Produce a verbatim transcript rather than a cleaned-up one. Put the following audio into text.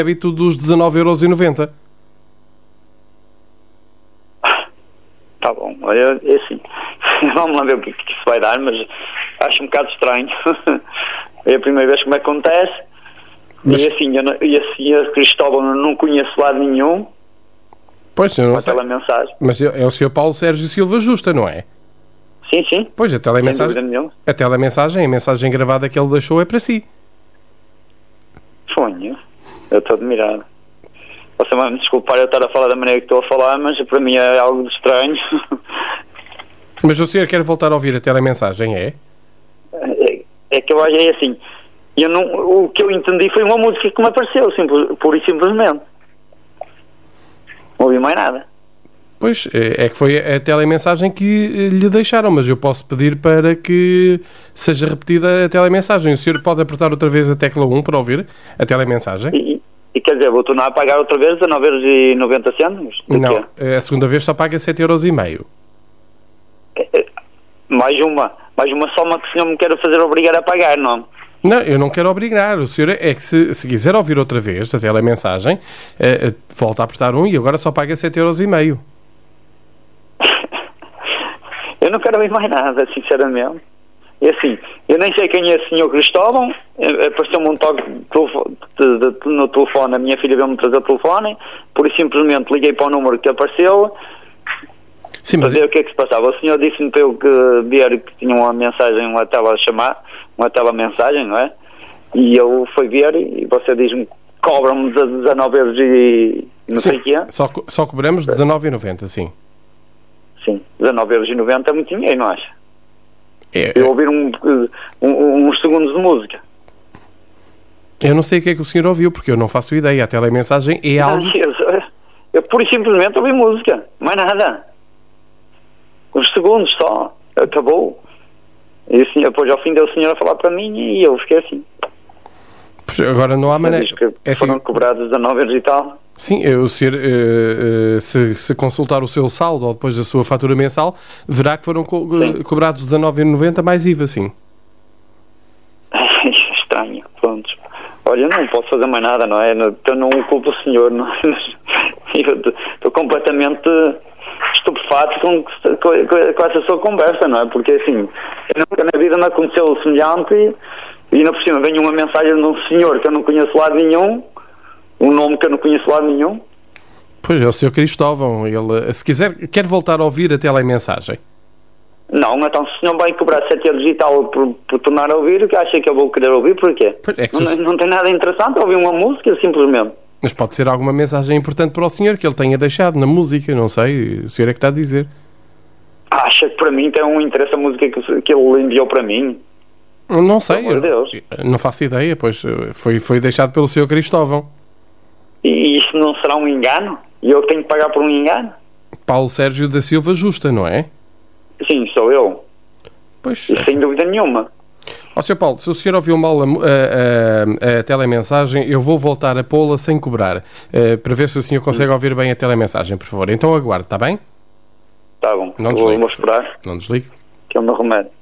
débito dos dezanove euros e noventa. Tá bom, olha, é assim. Vamos lá ver o que, que isso vai dar, mas acho um bocado estranho. É a primeira vez que me acontece. Mas... E assim, eu, não, e assim, a Cristóvão não conheço lado nenhum. Pois, eu não sei. Telemensagem. Mas é o senhor Paulo Sérgio Silva Justa, não é? Sim, sim. Pois, a telemensagem, a telemensagem, a mensagem gravada que ele deixou é para si. Sonho. Eu estou admirado. Você vai me desculpar eu estar a falar da maneira que estou a falar, mas para mim é algo de estranho. Mas o senhor quer voltar a ouvir a telemensagem, é? É, é que eu acho, é assim, eu não, o que eu entendi foi uma música que me apareceu, simples, pura e simplesmente. Não ouvi mais nada. Pois, é que foi a telemensagem que lhe deixaram, mas eu posso pedir para que seja repetida a telemensagem. O senhor pode apertar outra vez a tecla um para ouvir a telemensagem? E, e quer dizer, vou tornar a pagar outra vez dezanove euros e noventa cêntimos? Não, quê? A segunda vez só paga sete euros e meio. Mais uma, mais uma soma que o senhor me quer fazer obrigar a pagar, não? Não, eu não quero obrigar. O senhor é que se, se quiser ouvir outra vez a telemensagem, eh, volta a apertar um e agora só paga sete euros e meio. Eu não quero ouvir mais nada, sinceramente. E assim, eu nem sei quem é o senhor Cristóvão, apareceu-me um toque de, de, de, no telefone, a minha filha veio-me trazer o telefone, por isso simplesmente liguei para o número que apareceu. Sim, mas... para ver o que é que se passava. O senhor disse-me para eu que ver que tinha uma mensagem, uma tela a chamar, uma tela mensagem, não é? E eu fui ver e você diz-me que cobram-me dezanove euros e não sim, sei o que é. Só, só cobramos dezanove euros e noventa, sim. Sim, dezanove euros e noventa é muito dinheiro, não acha? É, eu ouvir um, um, uns segundos de música. Eu não sei o que é que o senhor ouviu, porque eu não faço ideia. A telemensagem é algo... Eu, eu pura e simplesmente ouvi música, mais nada. Uns segundos só, acabou. E assim, depois ao fim deu o senhor a falar para mim e eu fiquei assim. Pois agora não há maneira. Que é foram assim... cobrados dezanove euros e tal. Sim, o senhor, uh, uh, se, se consultar o seu saldo ou depois da sua fatura mensal, verá que foram co sim. cobrados dezanove euros e noventa mais I V A, sim. Estranho, pronto. Olha, não posso fazer mais nada, não é? Eu não culpo o senhor, não é? Eu estou completamente estupefato com, com, com essa sua conversa, não é? Porque assim, nunca na vida me aconteceu o semelhante e, e ainda por cima vem uma mensagem de um senhor que eu não conheço lado nenhum, um nome que eu não conheço lado nenhum. Pois é, o senhor Cristóvão, ele, se quiser, quer voltar a ouvir a telemensagem? Não, então se o senhor vai cobrar sete euros e tal por, por tornar a ouvir, o que acha que eu vou querer ouvir, porquê? É que não, o... não tem nada interessante ouvir uma música, simplesmente. Mas pode ser alguma mensagem importante para o senhor que ele tenha deixado na música, não sei, o senhor é que está a dizer. Acha que para mim tem um interesse a música que, que ele enviou para mim? Não sei, eu, não faço ideia, pois foi, foi deixado pelo senhor Cristóvão. E isso não será um engano? E eu tenho que pagar por um engano? Paulo Sérgio da Silva Justa, não é? Sim, sou eu. Pois. E sem dúvida nenhuma. Ó senhor Paulo, se o senhor ouviu mal a, a, a, a telemensagem, eu vou voltar a pô-la sem cobrar, uh, para ver se o senhor consegue ouvir bem a telemensagem, por favor. Então aguarde, está bem? Está bom. Não vou, desligue. Vou esperar. Não desligue. Que é o meu remédio.